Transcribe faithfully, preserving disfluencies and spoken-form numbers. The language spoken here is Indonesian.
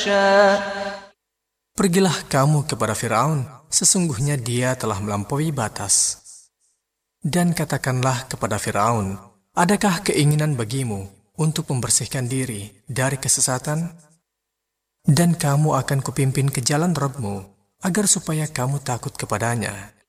يشاء. Pergilah kamu kepada Firaun, sesungguhnya dia telah melampaui batas. Dan katakanlah kepada Firaun, adakah keinginan bagimu untuk membersihkan diri dari kesesatan? Dan kamu akan kupimpin ke jalan Rabbmu, agar supaya kamu takut kepadanya.